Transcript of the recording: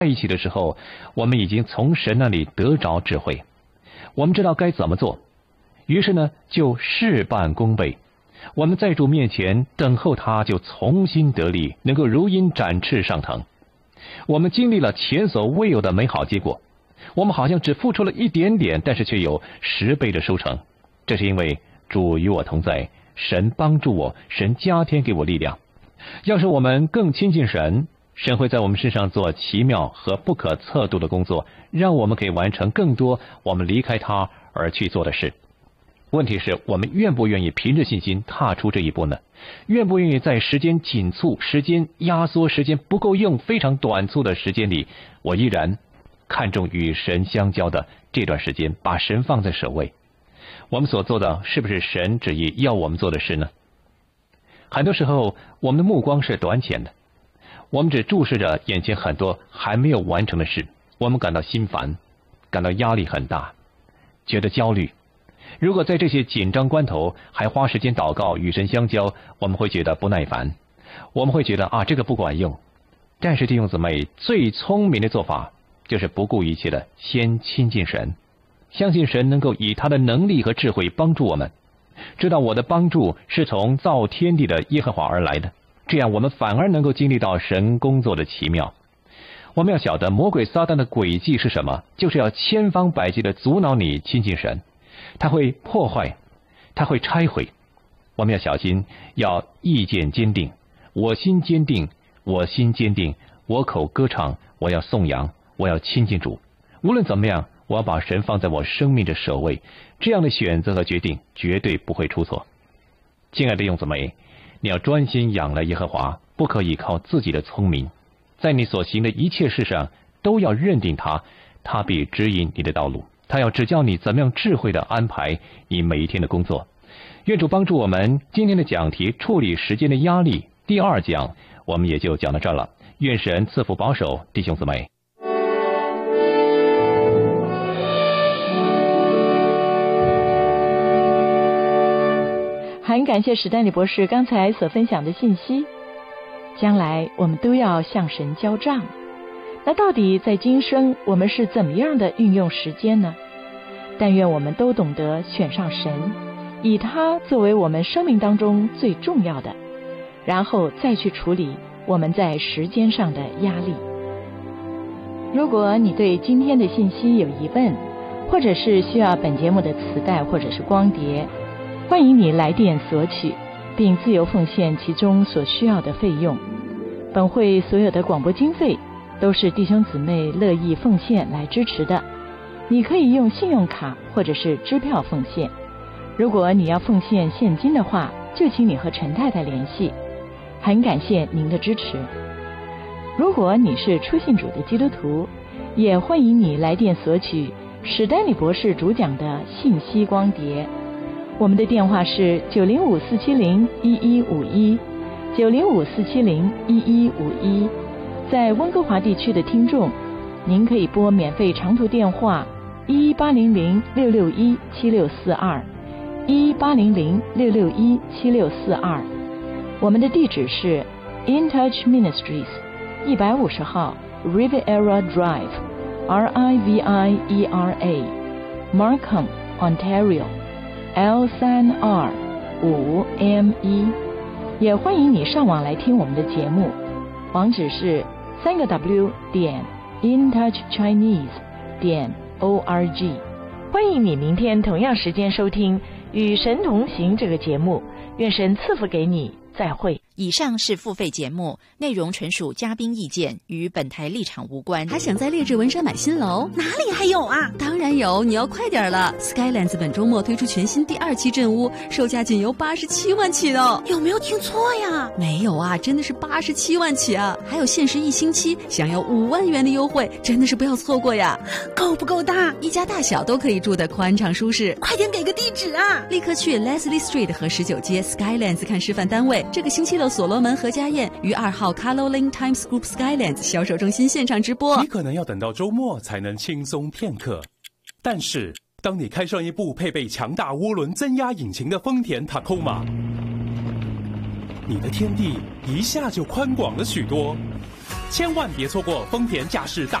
在一起的时候，我们已经从神那里得着智慧，我们知道该怎么做，于是呢就事半功倍。我们在主面前等候他，就重新得力，能够如鹰展翅上腾。我们经历了前所未有的美好结果，我们好像只付出了一点点，但是却有10倍的收成。这是因为主与我同在，神帮助我，神加添给我力量。要是我们更亲近神，神会在我们身上做奇妙和不可测度的工作，让我们可以完成更多我们离开他而去做的事。问题是我们愿不愿意凭着信心踏出这一步呢？愿不愿意在时间紧促、时间压缩、时间不够用、非常短促的时间里，我依然看重与神相交的这段时间，把神放在首位？我们所做的是不是神旨意要我们做的事呢？很多时候我们的目光是短浅的，我们只注视着眼前很多还没有完成的事，我们感到心烦，感到压力很大，觉得焦虑。如果在这些紧张关头还花时间祷告与神相交，我们会觉得不耐烦，我们会觉得这个不管用。但是弟兄姊妹，最聪明的做法就是不顾一切的先亲近神，相信神能够以他的能力和智慧帮助我们，知道我的帮助是从造天地的耶和华而来的，这样我们反而能够经历到神工作的奇妙。我们要晓得魔鬼撒旦的诡计是什么，就是要千方百计的阻挠你亲近神，他会破坏，他会拆毁。我们要小心，要意见坚定，我心坚定，我心坚定，我口歌唱，我要颂扬，我要亲近主。无论怎么样，我要把神放在我生命的首位，这样的选择和决定绝对不会出错。亲爱的弟兄姊妹，你要专心仰赖耶和华，不可依靠自己的聪明，在你所行的一切事上都要认定他，他必指引你的道路，他要指教你怎么样智慧地安排你每一天的工作。愿主帮助我们。今天的讲题处理时间的压力第2讲我们也就讲到这儿了。愿神赐福保守弟兄姊妹。 很感谢史丹利博士刚才所分享的信息。将来我们都要向神交账，那到底在今生我们是怎么样的运用时间呢？但愿我们都懂得选上神，以他作为我们生命当中最重要的，然后再去处理我们在时间上的压力。如果你对今天的信息有疑问，或者是需要本节目的磁带或者是光碟，欢迎你来电索取，并自由奉献其中所需要的费用。本会所有的广播经费都是弟兄姊妹乐意奉献来支持的，你可以用信用卡或者是支票奉献。如果你要奉献现金的话，就请你和陈太太联系。很感谢您的支持。如果你是初信主的基督徒，也欢迎你来电索取史丹利博士主讲的信息光碟。我们的电话是905-470-1151 905-470-1151。在温哥华地区的听众，您可以拨免费长途电话11800-661-7642 11800-661-7642。我们的地址是 In Touch Ministries 150号 Riviera Drive RIVIERA Markham Ontario L3R5ME。 也欢迎你上网来听我们的节目，网址是3w.intouchchinese.org。 欢迎你明天同样时间收听与神同行这个节目。愿神赐福给你，再会。 以上是付费节目，内容纯属嘉宾意见，与本台立场无关。 还想在烈日文山买新楼？ 哪里还有啊？ 当然有，你要快点了。Skylands 本周末推出全新第2期镇屋，售价仅由87万起的。 有没有听错呀？ 没有啊，真的是87万起啊！还有限时1星期，享有5万元的优惠，真的是不要错过呀！ 够不够大？ 一家大小都可以住得宽敞舒适。 快点给个地址啊！ 立刻去 Leslie Street 和19街 Skylands 看示范单位。这个星期六所罗门何家宴于2号 Caroline Times Group Skylands 销售中心现场直播。 你可能要等到周末才能轻松片刻，但是当你开上一部配备强大涡轮增压引擎的丰田 Tacoma， 你的天地一下就宽广了许多。 千万别错过丰田驾驶大